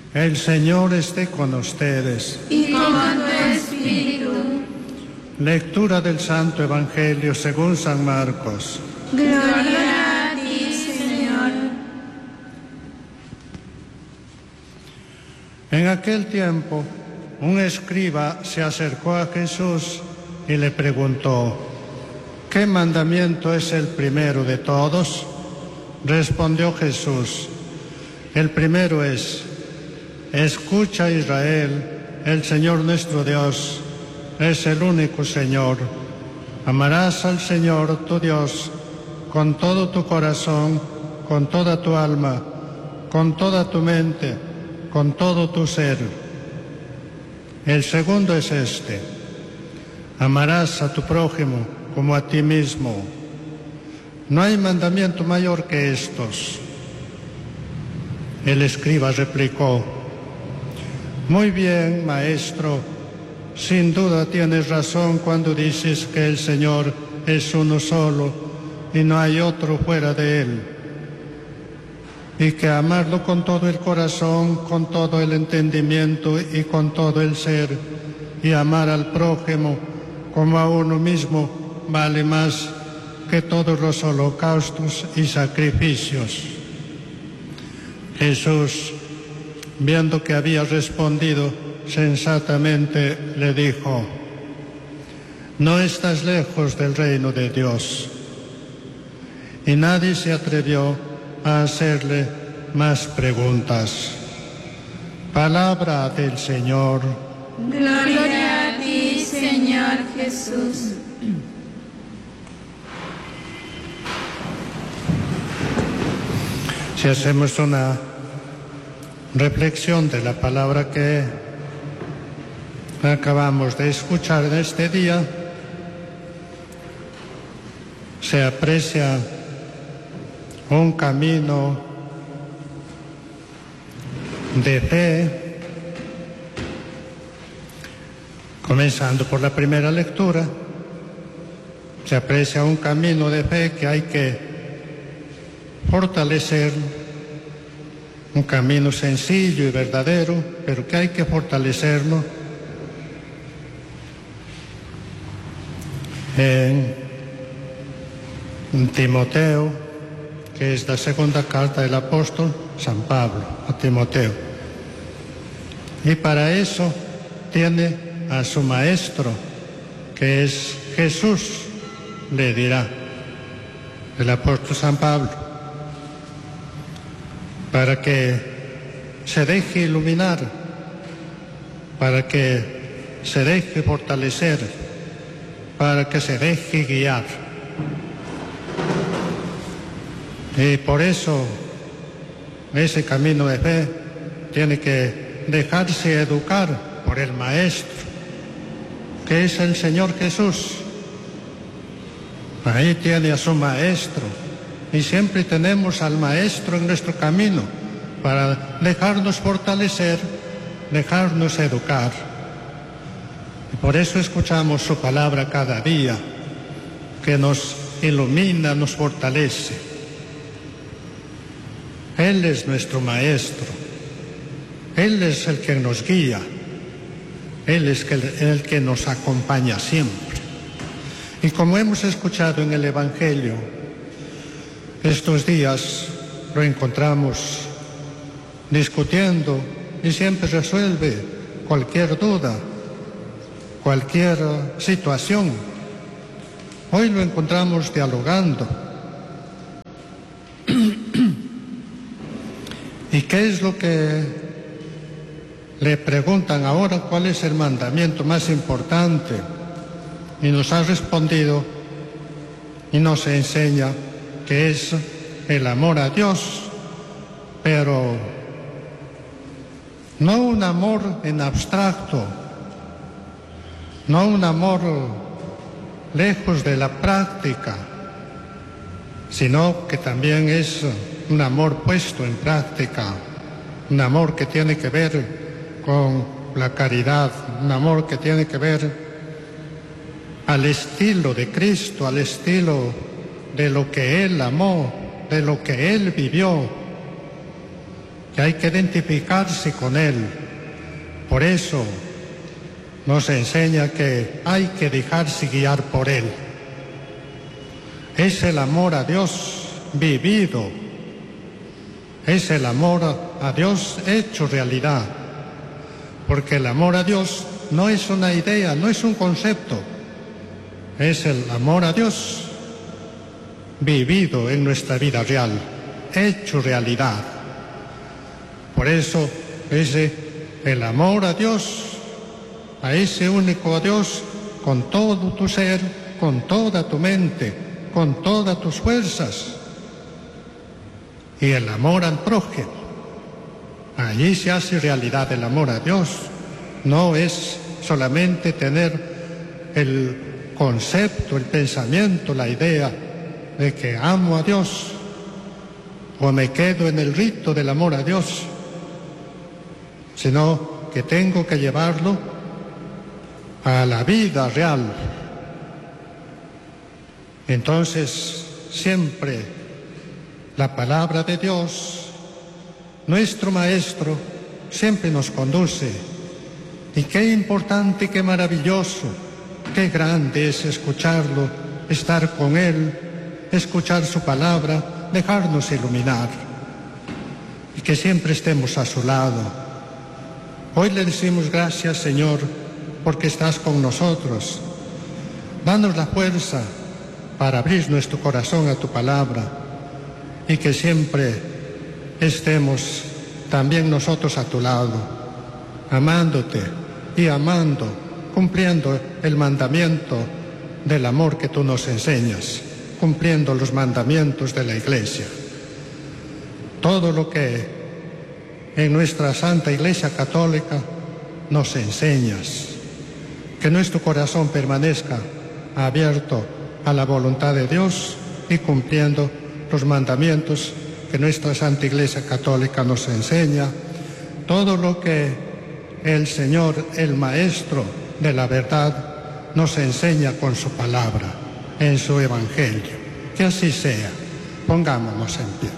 El Señor esté con ustedes. Y con tu espíritu. Lectura del Santo Evangelio según San Marcos. Gloria a ti, Señor. En aquel tiempo, un escriba se acercó a Jesús y le preguntó: ¿qué mandamiento es el primero de todos? Respondió Jesús: el primero es: escucha, Israel, el Señor nuestro Dios es el único Señor. Amarás al Señor tu Dios con todo tu corazón, con toda tu alma, con toda tu mente, con todo tu ser. El segundo es este: amarás a tu prójimo como a ti mismo. No hay mandamiento mayor que estos. El escriba replicó: muy bien, maestro, sin duda tienes razón cuando dices que el Señor es uno solo y no hay otro fuera de Él, y que amarlo con todo el corazón, con todo el entendimiento y con todo el ser, y amar al prójimo como a uno mismo, vale más que todos los holocaustos y sacrificios. Jesús, viendo que había respondido sensatamente, le dijo: no estás lejos del reino de Dios. Y nadie se atrevió a hacerle más preguntas. Palabra del Señor. Gloria a ti, Señor Jesús. Si hacemos una reflexión de la palabra que acabamos de escuchar en este día, se aprecia un camino de fe, comenzando por la primera lectura. Se aprecia un camino de fe que hay que fortalecer, un camino sencillo y verdadero, pero que hay que fortalecerlo. En Timoteo, que es la segunda carta del apóstol San Pablo a Timoteo. Y para eso tiene a su maestro, que es Jesús, le dirá el apóstol San Pablo, para que se deje iluminar, para que se deje fortalecer, para que se deje guiar. Y por eso ese camino de fe tiene que dejarse educar por el Maestro, que es el Señor Jesús. Ahí tiene a su Maestro. Y siempre tenemos al Maestro en nuestro camino para dejarnos fortalecer, dejarnos educar. Y por eso escuchamos su palabra cada día, que nos ilumina, nos fortalece. Él es nuestro Maestro. Él es el que nos guía. Él es el que nos acompaña siempre. Y como hemos escuchado en el Evangelio, estos días lo encontramos discutiendo y siempre resuelve cualquier duda, cualquier situación. Hoy lo encontramos dialogando. ¿Y qué es lo que le preguntan ahora? ¿Cuál es el mandamiento más importante? Y nos ha respondido y nos enseña que es el amor a Dios, pero no un amor en abstracto, no un amor lejos de la práctica, sino que también es un amor puesto en práctica, un amor que tiene que ver con la caridad, un amor que tiene que ver al estilo de Cristo, al estilo de lo que Él amó, de lo que Él vivió. que hay que identificarse con Él. Por eso nos enseña que hay que dejarse guiar por Él. Es el amor a Dios vivido, es el amor a Dios hecho realidad, porque el amor a Dios no es una idea, no es un concepto, es el amor a Dios vivido en nuestra vida real, hecho realidad. Por eso es el amor a Dios, a ese único Dios, con todo tu ser, con toda tu mente, con todas tus fuerzas. Y el amor al prójimo, allí se hace realidad el amor a Dios. No es solamente tener el concepto, el pensamiento, la idea de que amo a Dios o me quedo en el rito del amor a Dios, sino que tengo que llevarlo a la vida real. Entonces, siempre la palabra de Dios, nuestro Maestro, siempre nos conduce. Y qué importante, qué maravilloso, qué grande es escucharlo, estar con Él, escuchar su palabra, dejarnos iluminar. Y que siempre estemos a su lado. Hoy le decimos gracias, Señor, porque estás con nosotros. Danos la fuerza para abrir nuestro corazón a tu palabra y que siempre estemos también nosotros a tu lado, amándote y amando, cumpliendo el mandamiento del amor que tú nos enseñas, cumpliendo los mandamientos de la Iglesia. Todo lo que en nuestra Santa Iglesia Católica nos enseñas, que nuestro corazón permanezca abierto a la voluntad de Dios y cumpliendo los mandamientos que nuestra Santa Iglesia Católica nos enseña, todo lo que el Señor, el Maestro de la verdad, nos enseña con su palabra, en su Evangelio. Que así sea. Pongámonos en pie.